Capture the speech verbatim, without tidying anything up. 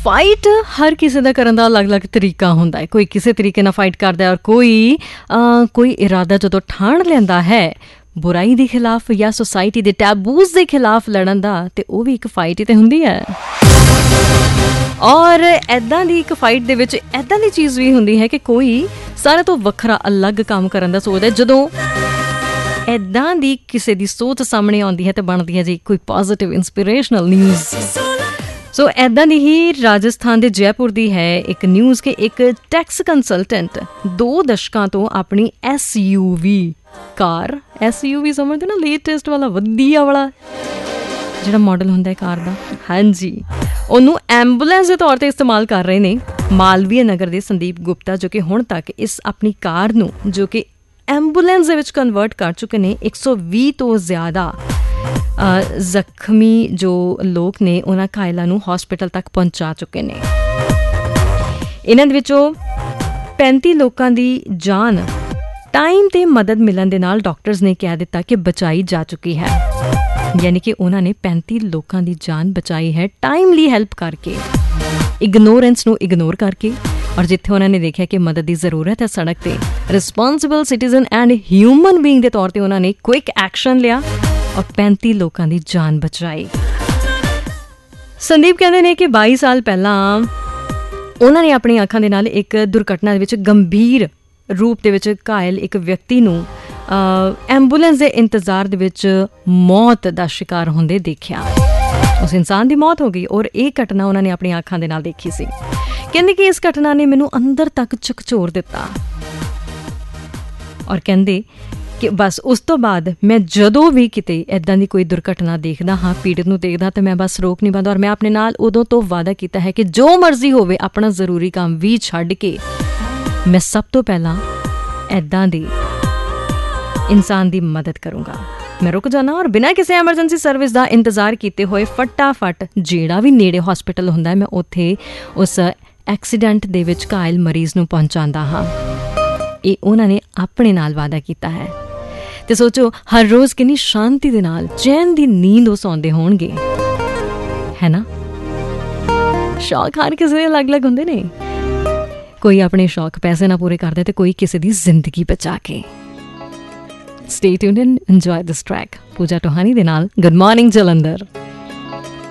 Fight हर किसी का करने का अलग अलग तरीका होंदा है। कोई किसी तरीके नाल फाइट करता है और कोई आ, कोई इरादा जो ठाण लैंदा है बुराई के खिलाफ या सोसाइटी के टैबूज के खिलाफ लड़न का, तो वह भी एक फाइट ही तो होंदी है। और ऐदां दी एक फाइट दे विच ऐदां दी चीज़ भी होंदी है कि कोई सारे तो वखरा अलग काम करन दा सोचदा है। जदों ऐदां दी किसी दी सोच सामने आउंदी है तो बनदी है जी कोई पॉजिटिव इंस्पिरेशनल न्यूज़। सो ऐदां दी ही राजस्थान के जयपुर दी है एक न्यूज़ कि एक टैक्स कंसलटेंट दो दशकां तो अपनी S U we car, S U we समझते ना, लेटेस्ट वाला वधिया वाला जिहड़ा मॉडल हुंदा है कार दा, हाँ जी, ਉਹਨੂੰ ਐਂਬੂਲੈਂਸ ਦੇ ਤੌਰ 'ਤੇ ਇਸਤੇਮਾਲ ਕਰ ਰਹੇ ਨੇ ਮਾਲਵੀਆ ਨਗਰ ਦੇ ਸੰਦੀਪ ਗੁਪਤਾ, ਜੋ ਕਿ ਹੁਣ ਤੱਕ ਇਸ ਆਪਣੀ ਕਾਰ ਨੂੰ ਜੋ ਕਿ ਐਂਬੂਲੈਂਸ ਦੇ ਵਿੱਚ ਕਨਵਰਟ ਕਰ ਚੁੱਕੇ ਨੇ। ਇੱਕ ਸੌ ਵੀਹ ਤੋਂ ਜ਼ਿਆਦਾ ਜ਼ਖਮੀ ਜੋ ਲੋਕ ਨੇ ਉਹਨਾਂ ਘਾਇਲਾਂ ਨੂੰ ਹਸਪੀਟਲ ਤੱਕ ਪਹੁੰਚਾ ਚੁੱਕੇ ਨੇ। ਇਹਨਾਂ ਦੇ ਵਿੱਚੋਂ ਪੈਂਤੀ ਲੋਕਾਂ ਦੀ ਜਾਨ ਟਾਈਮ 'ਤੇ ਮਦਦ ਮਿਲਣ ਦੇ ਨਾਲ ਡਾਕਟਰਸ ਨੇ ਕਹਿ ਦਿੱਤਾ ਕਿ ਬਚਾਈ ਜਾ ਚੁੱਕੀ ਹੈ। यानी कि उन्होंने पैंती लोगों की जान बचाई है टाइमली हेल्प करके, इग्नोरेंस नू इग्नोर करके, और जिथे उन्होंने देखा कि मदद की जरूरत है सड़क पर, responsible citizen and human being के तौर पर उन्होंने क्विक एक्शन लिया और पैंती लोगों की जान बचाई। संदीप कहते हैं कि बाई साल पहला उन्होंने अपनी अखां दे नाल एक दुर्घटना विच गंभीर रूप दे विच घायल एक व्यक्ति नू ਐਂਬੂਲੈਂਸ ਦੇ ਇੰਤਜ਼ਾਰ ਦੇ ਵਿੱਚ ਮੌਤ ਦਾ ਸ਼ਿਕਾਰ ਹੁੰਦੇ ਦੇਖਿਆ। ਉਸ ਇਨਸਾਨ ਦੀ ਮੌਤ ਹੋ ਗਈ ਔਰ ਇਹ ਘਟਨਾ ਉਹਨਾਂ ਨੇ ਆਪਣੀਆਂ ਅੱਖਾਂ ਦੇ ਨਾਲ ਦੇਖੀ ਸੀ। ਕਹਿੰਦੇ ਕਿ ਇਸ ਘਟਨਾ ਨੇ ਮੈਨੂੰ ਅੰਦਰ ਤੱਕ ਝਕਝੋਰ ਦਿੱਤਾ ਔਰ ਕਹਿੰਦੇ ਕਿ ਬਸ ਉਸ ਤੋਂ ਬਾਅਦ ਮੈਂ ਜਦੋਂ ਵੀ ਕਿਤੇ ਇੱਦਾਂ ਦੀ ਕੋਈ ਦੁਰਘਟਨਾ ਦੇਖਦਾ ਹਾਂ, ਪੀੜਤ ਨੂੰ ਦੇਖਦਾ, ਤਾਂ ਮੈਂ ਬਸ ਰੋਕ ਨਹੀਂ ਪਾਉਂਦਾ ਔਰ ਮੈਂ ਆਪਣੇ ਨਾਲ ਉਦੋਂ ਤੋਂ ਵਾਅਦਾ ਕੀਤਾ ਹੈ ਕਿ ਜੋ ਮਰਜ਼ੀ ਹੋਵੇ ਆਪਣਾ ਜ਼ਰੂਰੀ ਕੰਮ ਵੀ ਛੱਡ ਕੇ ਮੈਂ ਸਭ ਤੋਂ ਪਹਿਲਾਂ ਇੱਦਾਂ ਦੇ इंसान की मदद करूँगा। मैं रुक जाना और बिना किसी एमरजेंसी सर्विस का इंतजार किए हुए फटाफट जेड़ा भी नेड़े हॉस्पिटल होंदा है मैं उत्थे उस एक्सीडेंट दे विच घायल मरीज़ नूं पहुँचांदा हाँ। ये उन्होंने अपने नाल वादा किया है। तो सोचो हर रोज़ कितनी शांति दे नाल चैन की नींद वो सौंदे होणगे, है ना। शौक हर किसी दे अलग अलग होंदे ने, कोई अपने शौक पैसे ना पूरे करदा ते कोई किसी दी जिंदगी बचा के। Stay tuned and enjoy this track. Pooja Tohani de naal Good Morning Jalandhar।